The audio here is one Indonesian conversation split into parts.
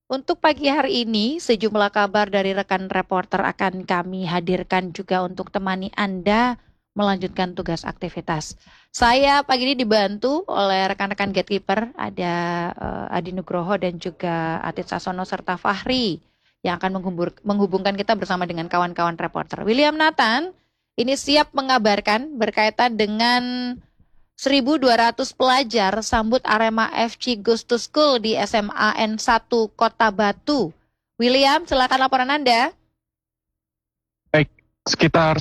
Untuk pagi hari ini, sejumlah kabar dari rekan reporter akan kami hadirkan juga untuk temani Anda melanjutkan tugas aktivitas. Saya pagi ini dibantu oleh rekan-rekan Gatekeeper, ada Adi Nugroho dan juga Atit Sasono serta Fahri yang akan menghubungkan kita bersama dengan kawan-kawan reporter. William Nathan ini siap mengabarkan berkaitan dengan 1.200 pelajar sambut Arema FC Goes to School di SMA N1 Kota Batu. William, silakan laporan Anda. Baik, sekitar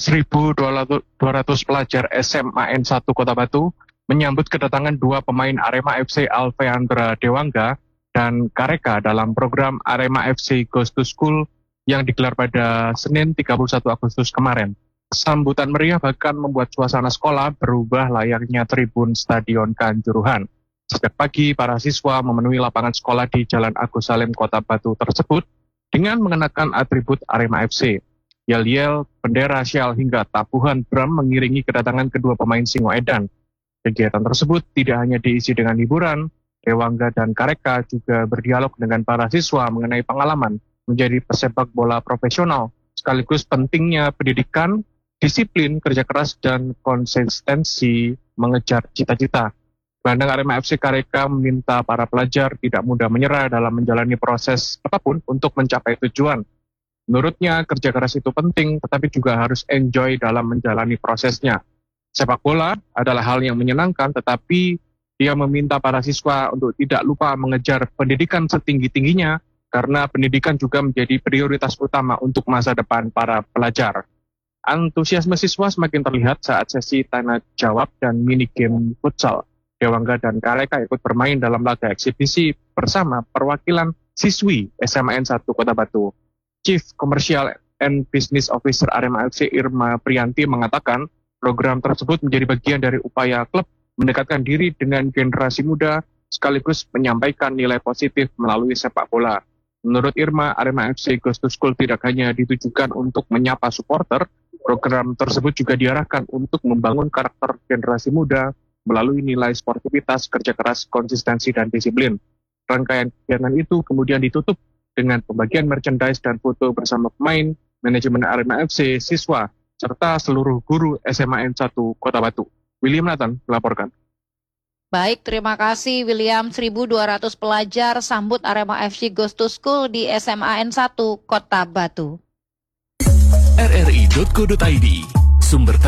1.200 pelajar SMA N1 Kota Batu menyambut kedatangan dua pemain Arema FC Alfeandra Dewangga dan Kareka dalam program Arema FC Goes to School yang digelar pada Senin 31 Agustus kemarin. Sambutan meriah bahkan membuat suasana sekolah berubah layaknya tribun Stadion Kanjuruhan. Sejak pagi, para siswa memenuhi lapangan sekolah di Jalan Agus Salim Kota Batu tersebut dengan mengenakan atribut Arema FC. Yel-yel, bendera, syal hingga tabuhan drum mengiringi kedatangan kedua pemain Singoedan. Kegiatan tersebut tidak hanya diisi dengan hiburan, Dewangga dan Kareka juga berdialog dengan para siswa mengenai pengalaman menjadi pesepak bola profesional, sekaligus pentingnya pendidikan, disiplin, kerja keras, dan konsistensi mengejar cita-cita. Gelandang Arema FC Kareka meminta para pelajar tidak mudah menyerah dalam menjalani proses apapun untuk mencapai tujuan. Menurutnya, kerja keras itu penting, tetapi juga harus enjoy dalam menjalani prosesnya. Sepak bola adalah hal yang menyenangkan, tetapi dia meminta para siswa untuk tidak lupa mengejar pendidikan setinggi-tingginya, karena pendidikan juga menjadi prioritas utama untuk masa depan para pelajar. Antusiasme siswa semakin terlihat saat sesi tanya jawab dan mini game futsal. Dewangga dan Kareka ikut bermain dalam laga eksibisi bersama perwakilan siswi SMA N1 Kota Batu. Chief Commercial and Business Officer Arema FC Irma Priyanti mengatakan program tersebut menjadi bagian dari upaya klub mendekatkan diri dengan generasi muda sekaligus menyampaikan nilai positif melalui sepak bola. Menurut Irma, Arema FC Goes to School tidak hanya ditujukan untuk menyapa supporter, program tersebut juga diarahkan untuk membangun karakter generasi muda melalui nilai sportivitas, kerja keras, konsistensi, dan disiplin. Rangkaian kegiatan itu kemudian ditutup dengan pembagian merchandise dan foto bersama pemain, manajemen Arema FC, siswa, serta seluruh guru SMA N1 Kota Batu. William Nathan melaporkan. Baik, terima kasih William. 1.200 pelajar sambut Arema FC Goes to School di SMA N1 Kota Batu. rri.co.id, sumber